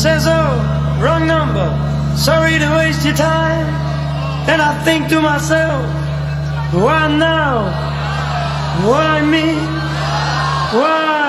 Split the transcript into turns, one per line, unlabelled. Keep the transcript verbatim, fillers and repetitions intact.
says, oh, wrong number, sorry to waste your time. Then I think to myself, why now? Why me? Why?